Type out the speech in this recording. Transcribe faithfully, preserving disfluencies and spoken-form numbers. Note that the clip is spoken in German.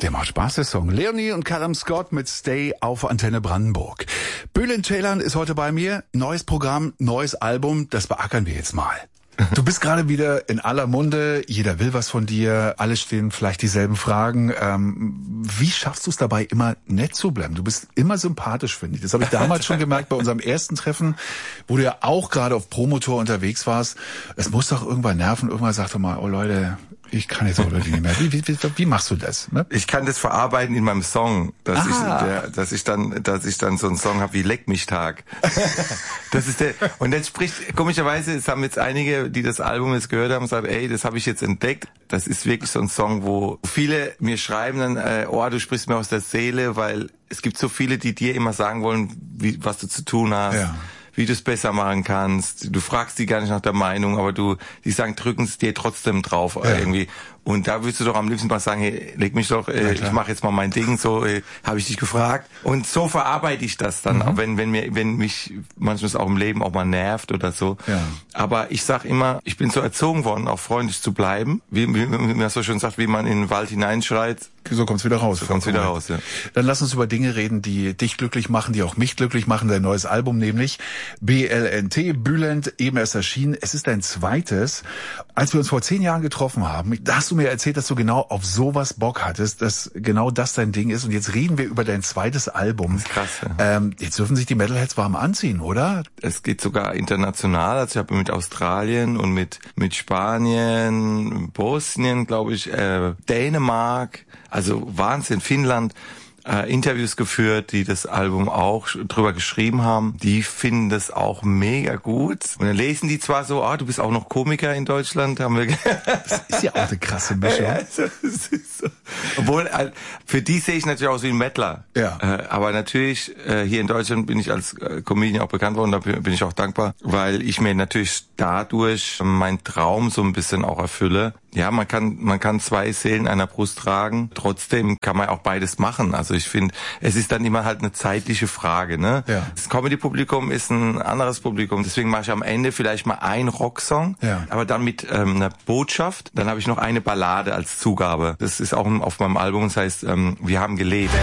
Der macht Spaß, der Song. Leonie und Callum Scott mit Stay auf Antenne Brandenburg. Bülent Ceylan ist heute bei mir. Neues Programm, neues Album, das beackern wir jetzt mal. Du bist gerade wieder in aller Munde, jeder will was von dir, alle stehen vielleicht dieselben Fragen. Ähm, wie schaffst du es dabei, immer nett zu bleiben? Du bist immer sympathisch, finde ich. Das habe ich damals schon gemerkt bei unserem ersten Treffen, wo du ja auch gerade auf Promotour unterwegs warst. Es muss doch irgendwann nerven. Irgendwann sagst du mal, oh Leute, ich kann jetzt auch wirklich nicht mehr. Wie, wie, wie, wie machst du das? Ne? Ich kann das verarbeiten in meinem Song, dass ah. ich, der, dass ich dann, dass ich dann so einen Song habe wie Leck mich Tag. Das ist der. Und jetzt spricht komischerweise, es haben jetzt einige, die das Album jetzt gehört haben, gesagt, ey, das habe ich jetzt entdeckt. Das ist wirklich so ein Song, wo viele mir schreiben dann, äh, oh, du sprichst mir aus der Seele, weil es gibt so viele, die dir immer sagen wollen, wie, was du zu tun hast. Ja. Wie du es besser machen kannst. Du fragst die gar nicht nach der Meinung, aber du, die sagen, drücken es dir trotzdem drauf ja. irgendwie. Und da würdest du doch am liebsten mal sagen, hey, leg mich doch, äh, ich mache jetzt mal mein Ding, so äh, habe ich dich gefragt. Und so verarbeite ich das dann, mhm. auch wenn wenn mir wenn mich manchmal es auch im Leben auch mal nervt oder so. Ja. Aber ich sag immer, ich bin so erzogen worden, auch freundlich zu bleiben. Wie, wie, wie man so schön sagt, wie man in den Wald hineinschreit. So kommt's wieder raus. So kommt's wieder raus, ja. Dann lass uns über Dinge reden, die dich glücklich machen, die auch mich glücklich machen. Dein neues Album nämlich B L N T, Bülent, eben erst erschienen. Es ist dein zweites. Als wir uns vor zehn Jahren getroffen haben, da hast du mir erzählt, dass du genau auf sowas Bock hattest, dass genau das dein Ding ist. Und jetzt reden wir über dein zweites Album. Das ist krass, ja. Ähm, jetzt dürfen sich die Metalheads warm anziehen, oder? Es geht sogar international. Also ich habe mit Australien und mit mit Spanien, Bosnien, glaube ich, äh, Dänemark, also Wahnsinn, Finnland, äh, Interviews geführt, die das Album auch drüber geschrieben haben. Die finden das auch mega gut. Und dann lesen die zwar so, ah, du bist auch noch Komiker in Deutschland, haben wir. Das ist ja auch eine krasse Mischung. Ja, das ist so. Obwohl, für die sehe ich natürlich aus wie ein Mettler. Ja. Äh, aber natürlich, äh, hier in Deutschland bin ich als äh, Comedian auch bekannt worden, da bin ich auch dankbar, weil ich mir natürlich dadurch meinen Traum so ein bisschen auch erfülle. Ja, man kann man kann zwei Seelen einer Brust tragen. Trotzdem kann man auch beides machen. Also ich finde, es ist dann immer halt eine zeitliche Frage, ne? Ja. Das Comedy-Publikum ist ein anderes Publikum. Deswegen mache ich am Ende vielleicht mal einen Rocksong, ja. aber dann mit ähm, einer Botschaft. Dann habe ich noch eine Ballade als Zugabe. Das ist auch auf meinem Album. Das heißt, ähm, wir haben gelebt.